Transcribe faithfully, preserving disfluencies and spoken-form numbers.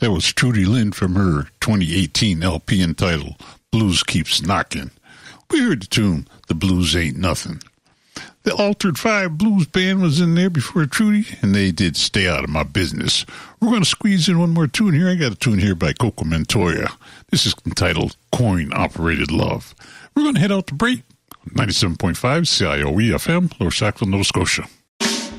That was Trudy Lynn from her twenty eighteen L P entitled Blues Keeps Knockin'. We heard the tune, The Blues Ain't Nothing. The Altered Five Blues Band was in there before Trudy, and they did Stay Out of My Business. We're going to squeeze in one more tune here. I got a tune here by Coco Montoya. This is entitled Coin-Operated Love. We're going to head out to break. ninety-seven point five C I O E F M, Lower Sackville, Nova Scotia.